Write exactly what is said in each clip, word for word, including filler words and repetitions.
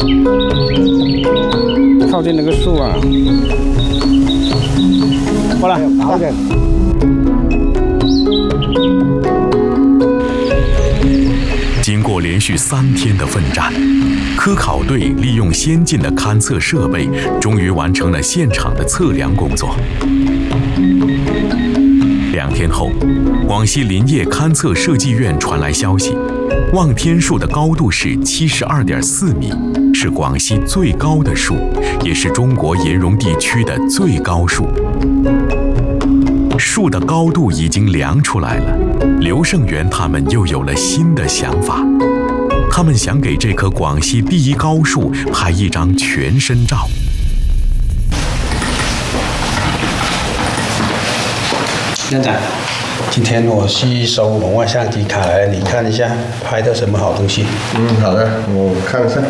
靠近那个树啊，过来，好点。 经过连续三天的奋战，科考队利用先进的勘测设备，终于完成了现场的测量工作。两天后，广西林业勘测设计院传来消息，望天树的高度是七十二点四米，是广西最高的树，也是中国岩溶地区的最高树。树的高度已经量出来了，刘胜元他们又有了新的想法，他们想给这棵广西第一高树拍一张全身照。 院长，今天我去收红外相机卡来，你看一下拍的什么好东西？ 嗯，好的，我看一下。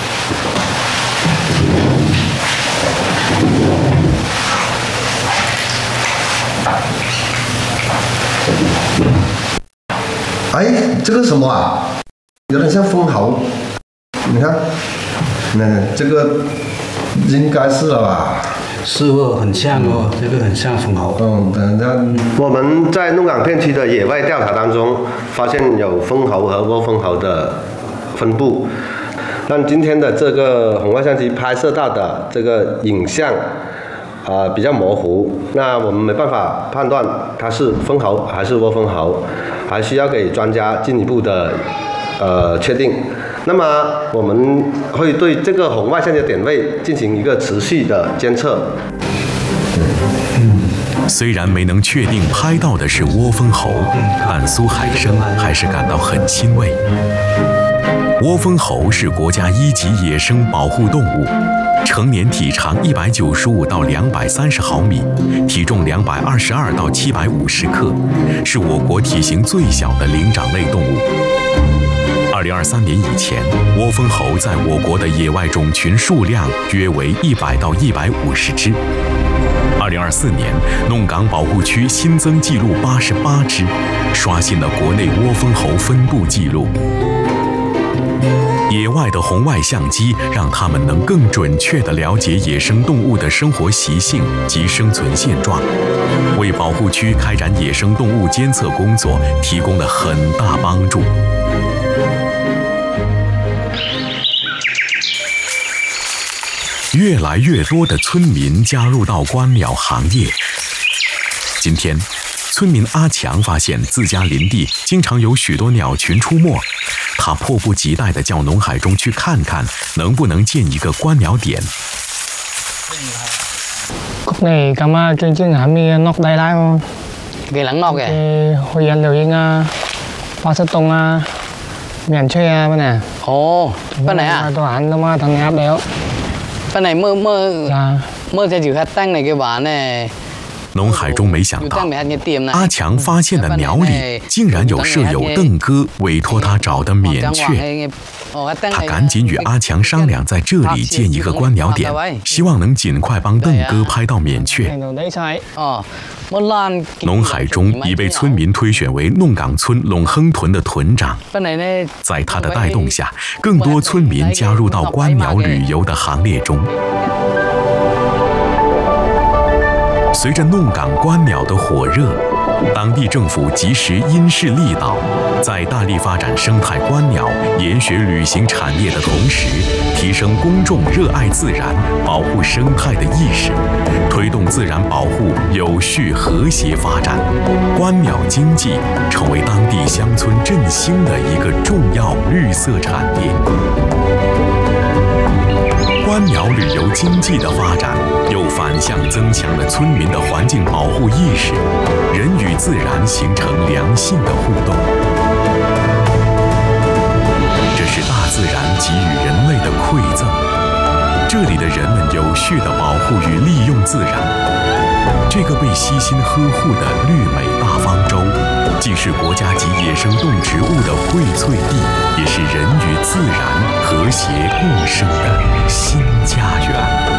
哎，这个是什么啊？有点像蜂猴。你看，那这个应该是了吧？ 是哦，很像哦，这个很像蜂猴。 嗯，等下我们在弄港片区的野外调查当中，发现有蜂猴和窝蜂猴的分布，但今天的这个红外相机拍摄到的这个影像，啊、呃、比较模糊，那我们没办法判断它是蜂猴还是窝蜂猴，还需要给专家进一步的呃确定。那么我们会对这个红外相机的点位进行一个持续的监测。 虽然没能确定拍到的是窝蜂猴，但苏海生还是感到很欣慰。窝蜂猴是国家一级野生保护动物，成年体长一百九十五到两百三十毫米，体重两百二十二到七百五十克，是我国体型最小的灵长类动物。二零二三年以前，窝蜂猴在我国的野外种群数量约为一百到一百五十只。二零二四年，弄港保护区新增记录八十八只，刷新了国内窝蜂猴分布记录。野外的红外相机让他们能更准确地了解野生动物的生活习性及生存现状，为保护区开展野生动物监测工作提供了很大帮助。越来越多的村民加入到观鸟行业。今天，村民阿强发现自家林地经常有许多鸟群出没，他迫不及待地叫农海中去看看，能不能建一个观鸟點。 Cúc này cắm trên trên hàm mi nóc đầy lại không? Cái lắng nóc kìa. Hồi yên liều yên ba sát tông miền chơi bên này. Ồ, bên này à? Tôi ăn nó mà thằng này áp đéo. Bên này mơ mơ mơ theo chữ hát tăng này cái bản này。 农海中没想到，阿强发现的鸟里竟然有舍友邓哥委托他找的免雀。他赶紧与阿强商量，在这里建一个观鸟点，希望能尽快帮邓哥拍到免雀。农海中已被村民推选为弄港村陇亨屯的屯长，在他的带动下，更多村民加入到观鸟旅游的行列中。随着弄港观鸟的火热，当地政府及时因势利导，在大力发展生态观鸟、研学旅行产业的同时，提升公众热爱自然、保护生态的意识，推动自然保护有序和谐发展，观鸟经济成为当地乡村振兴的一个重要绿色产业。观鸟旅游经济的发展，又反向增强了村民的环境保护意识，人与自然形成良性的互动。这是大自然给予人类的馈赠。这里的人们有序地保护与利用自然，这个被悉心呵护的绿美大方舟，既是国家级野生动植物的荟萃地，也是人与自然和谐共生的新家园。